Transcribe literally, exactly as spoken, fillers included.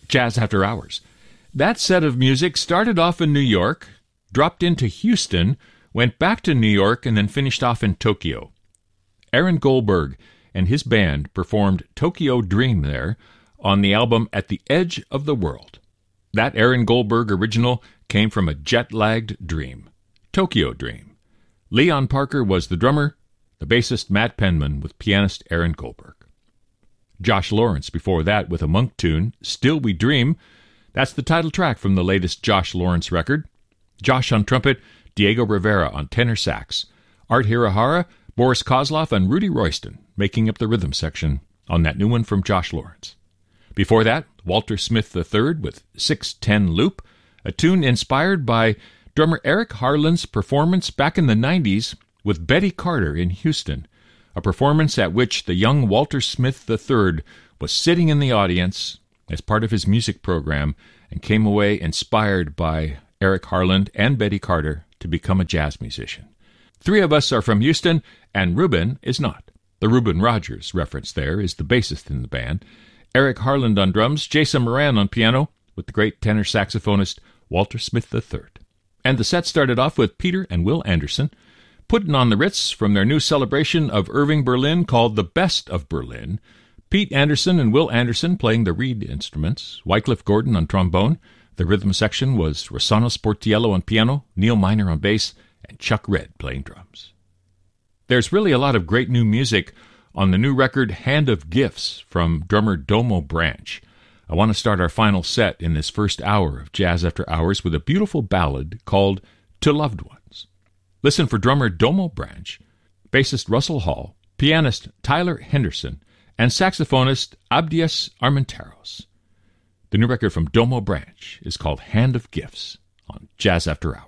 Jazz After Hours. That set of music started off in New York, dropped into Houston, went back to New York, and then finished off in Tokyo. Aaron Goldberg and his band performed Tokyo Dream there on the album At the Edge of the World. That Aaron Goldberg original came from a jet-lagged dream, Tokyo Dream. Leon Parker was the drummer, the bassist Matt Penman with pianist Aaron Goldberg. Josh Lawrence before that with a Monk tune, Still We Dream. That's the title track from the latest Josh Lawrence record. Josh on trumpet, Diego Rivera on tenor sax, Art Hirahara, Boris Kozlov, and Rudy Royston making up the rhythm section on that new one from Josh Lawrence. Before that, Walter Smith the third with six ten Loop, a tune inspired by drummer Eric Harland's performance back in the nineties with Betty Carter in Houston, a performance at which the young Walter Smith the third was sitting in the audience as part of his music program and came away inspired by Eric Harland and Betty Carter to become a jazz musician. Three of us are from Houston, and Reuben is not. The Reuben Rogers reference there is the bassist in the band. Eric Harland on drums, Jason Moran on piano, with the great tenor saxophonist Walter Smith the third. And the set started off with Peter and Will Anderson putting on the Ritz from their new celebration of Irving Berlin called The Best of Berlin. Pete Anderson and Will Anderson playing the reed instruments, Wycliffe Gordon on trombone. The rhythm section was Rossano Sportiello on piano, Neil Miner on bass, and Chuck Red playing drums. There's really a lot of great new music on the new record Hand of Gifts from drummer Domo Branch. I want to start our final set in this first hour of Jazz After Hours with a beautiful ballad called To Loved Ones. Listen for drummer Domo Branch, bassist Russell Hall, pianist Tyler Henderson, and saxophonist Abdias Armenteros. The new record from Domo Branch is called Hand of Gifts on Jazz After Hours.